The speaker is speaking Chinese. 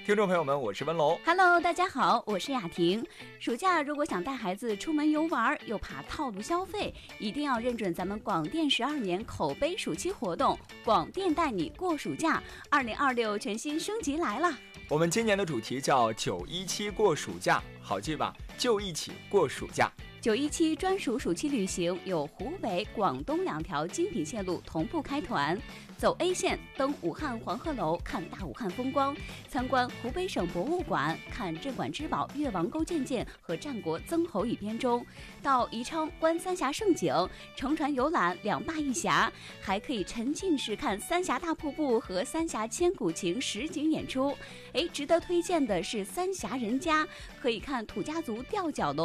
听众朋友们，我是温龙。 Hello， 大家好，我是雅婷。暑假如果想带孩子出门游玩，又怕套路消费，一定要认准咱们广电12年口碑暑期活动，广电带你过暑假，2026全新升级来了。 我们今年的主题叫917过暑假，好记吧？就一起过暑假。 917专属暑期旅行有湖北、广东2条精品线路同步开团，走 A 线登武汉黄鹤楼看大武汉风光，参观湖北省博物馆看镇馆之宝越王沟建舰和战国曾侯乙编钟，到宜昌观三峡胜景，乘船游览2坝1峡，还可以沉浸式看三峡大瀑布和三峡千古情实景演出。值得推荐的是三峡人家，可以看土家族吊脚楼